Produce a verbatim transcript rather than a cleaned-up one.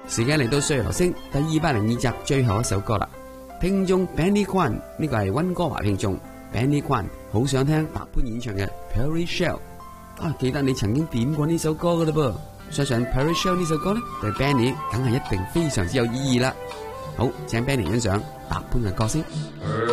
時間嚟到歲月留聲第二百零二集最後一首歌啦。聽眾 Benny Kwan 呢個係溫哥華聽眾 Benny Kwan 好想聽白潘演唱嘅 Perry Shell 啊，記得你曾經點過呢首歌噶啦噃，相信 Perry Shell 呢首歌咧對 Benny 梗係一定非常之有意義啦。好，請 Benny 欣賞白潘嘅歌聲。